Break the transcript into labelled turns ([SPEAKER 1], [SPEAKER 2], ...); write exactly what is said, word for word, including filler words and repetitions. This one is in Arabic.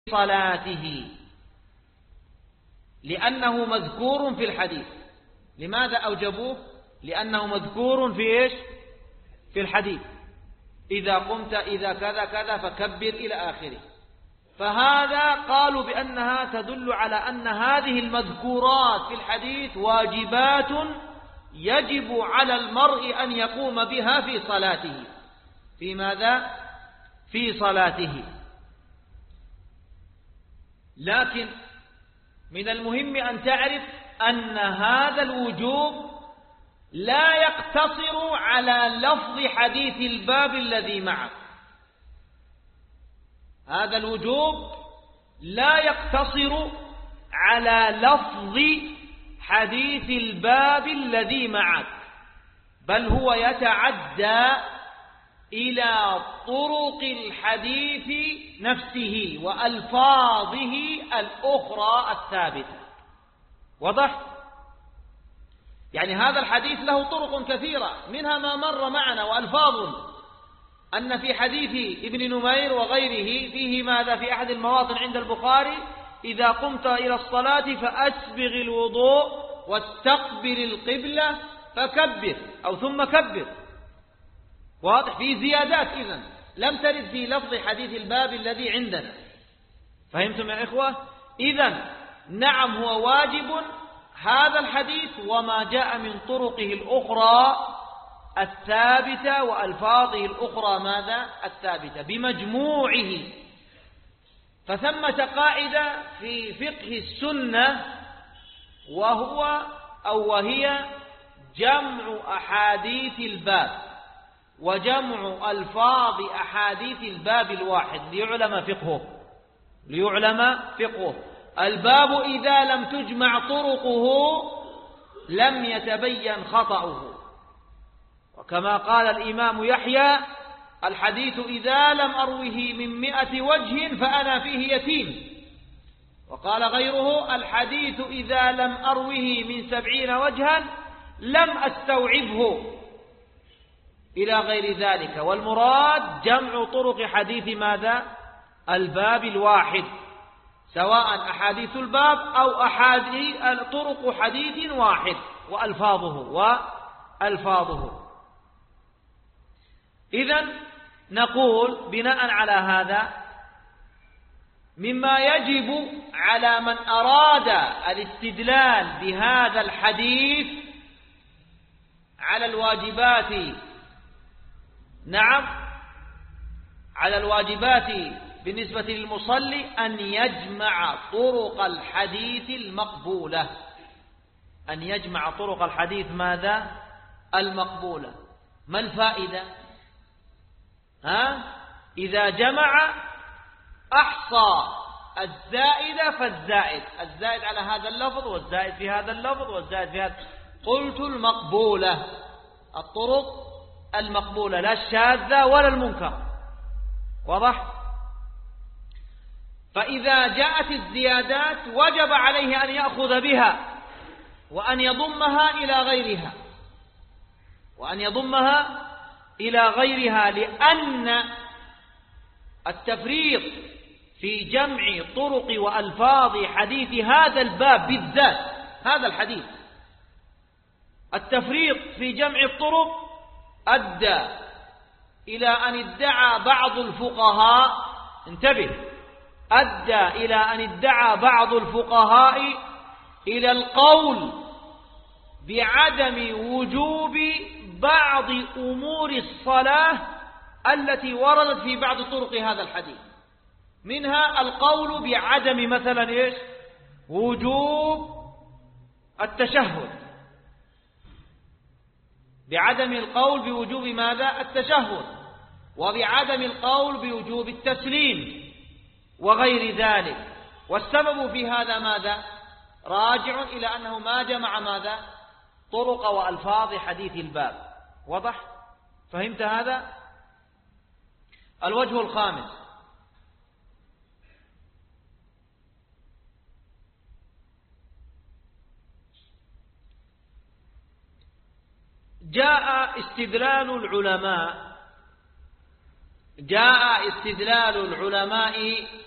[SPEAKER 1] صلاته، لأنه مذكور في الحديث. لماذا أوجبوه؟ لأنه مذكور في إيش؟ في الحديث، إذا قمت إذا كذا كذا فكبر إلى آخره. فهذا قالوا بأنها تدل على أن هذه المذكورات في الحديث واجبات يجب على المرء أن يقوم بها في صلاته. في ماذا؟ في صلاته. لكن من المهم أن تعرف أن هذا الوجوب لا يقتصر على لفظ حديث الباب الذي معك. هذا الوجوب لا يقتصر على لفظ حديث الباب الذي معك، بل هو يتعدى إلى طرق الحديث نفسه وألفاظه الأخرى الثابتة. واضح؟ يعني هذا الحديث له طرق كثيرة، منها ما مر معنا وألفاظ، أن في حديث ابن نمير وغيره فيه ماذا؟ في أحد المواطن عند البخاري: إذا قمت إلى الصلاة فأسبغ الوضوء واستقبل القبلة فكبر، أو ثم كبر. واضح؟ في زيادات إذن لم ترد في لفظ حديث الباب الذي عندنا. فهمتم يا إخوة؟ إذن نعم هو واجب هذا الحديث وما جاء من طرقه الأخرى الثابتة وألفاظه الأخرى ماذا؟ الثابتة بمجموعه. فثمة قاعدة في فقه السنة وهو أو وهي جمع أحاديث الباب وجمع ألفاظ أحاديث الباب الواحد ليعلم فقهه. ليعلم فقهه. الباب إذا لم تجمع طرقه لم يتبين خطأه. وكما قال الإمام يحيى: الحديث إذا لم أروه من مئة وجه فأنا فيه يتيم. وقال غيره: الحديث إذا لم أروه من سبعين وجها لم أستوعبه، إلى غير ذلك. والمراد جمع طرق حديث ماذا؟ الباب الواحد، سواء أحاديث الباب أو أحاديث طرق حديث واحد وألفاظه وألفاظه. إذن نقول بناء على هذا مما يجب على من أراد الاستدلال بهذا الحديث على الواجبات، نعم على الواجبات بالنسبة للمصلي أن يجمع طرق الحديث المقبولة. أن يجمع طرق الحديث ماذا؟ المقبولة. ما الفائدة؟ ها؟ إذا جمع أحصى الزائد فالزائد، الزائد على هذا اللفظ والزائد في هذا اللفظ والزائد في هذا. قلت المقبولة، الطرق المقبولة، لا الشاذة ولا المنكر. واضح؟ فإذا جاءت الزيادات وجب عليه أن يأخذ بها وأن يضمها إلى غيرها وأن يضمها إلى غيرها لأن التفريط في جمع طرق وألفاظ حديث هذا الباب بالذات، هذا الحديث، التفريط في جمع الطرق أدى إلى أن ادعى بعض الفقهاء، انتبه، أدى إلى أن ادعى بعض الفقهاء إلى القول بعدم وجوب بعض أمور الصلاة التي وردت في بعض طرق هذا الحديث. منها القول بعدم مثلا إيش؟ وجوب التشهد، بعدم القول بوجوب ماذا؟ التشهد، وبعدم القول بوجوب التسليم وغير ذلك. والسبب في هذا ماذا؟ راجع إلى أنه ما جمع ماذا؟ طرق وألفاظ حديث الباب. واضح؟ فهمت هذا؟ الوجه الخامس: جاء استدلال العلماء جاء استدلال العلماء